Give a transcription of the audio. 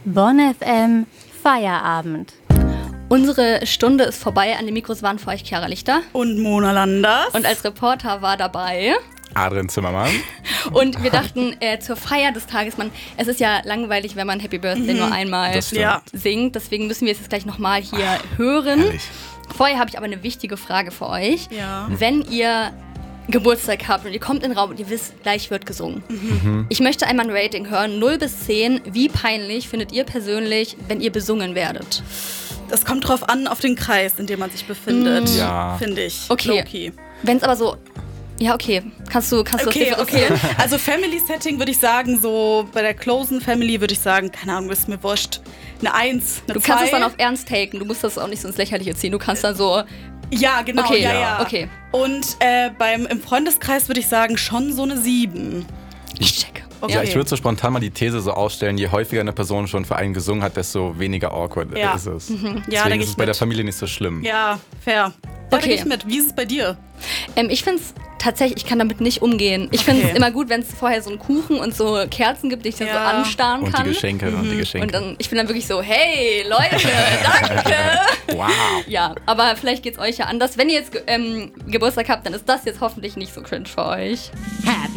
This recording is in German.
Bonn FM Feierabend. Unsere Stunde ist vorbei. An den Mikros waren für euch Chiara Lichter. Und Mona Landers. Und als Reporter war dabei Adrian Zimmermann. Und wir dachten, zur Feier des Tages, es ist ja langweilig, wenn man Happy Birthday nur einmal singt. Deswegen müssen wir es jetzt gleich nochmal hier hören. Herrlich. Vorher habe ich aber eine wichtige Frage für euch. Ja. Wenn ihr Geburtstag habt und ihr kommt in den Raum und ihr wisst, gleich wird gesungen. Ich möchte einmal ein Rating hören, 0 bis 10. Wie peinlich findet ihr persönlich, wenn ihr besungen werdet? Das kommt drauf an, auf den Kreis, in dem man sich befindet, Ja. finde ich. Okay. Low-key. Wenn es aber so... Ja, okay. Kannst du das Okay. differenzieren? Also Family-Setting würde ich sagen, so bei der closen Family würde ich sagen, keine Ahnung, ist mir wurscht. Eine 1, eine 2. Du kannst es dann auf Ernst taken. Du musst das auch nicht so ins Lächerliche ziehen. Du kannst dann so... Ja, genau, Okay, ja. okay. Und im Freundeskreis würde ich sagen, schon so eine 7. Ich checke. Okay. Ja, ich würde so spontan mal die These so aufstellen, je häufiger eine Person schon für einen gesungen hat, desto weniger awkward Ja. ist es. Ja, Deswegen denke ist ich es bei der mit. Familie nicht so schlimm. Ja, fair. Da Okay. denke ich mit. Wie ist es bei dir? Ich finde es tatsächlich, ich kann damit nicht umgehen. Ich finde es immer gut, wenn es vorher so einen Kuchen und so Kerzen gibt, die ich dann so anstarren Und kann. die Geschenke und die Geschenke. Und dann, ich bin dann wirklich so, hey, Leute, danke. Wow. Ja, aber vielleicht geht's euch ja anders. Wenn ihr jetzt Geburtstag habt, dann ist das jetzt hoffentlich nicht so cringe für euch. Happy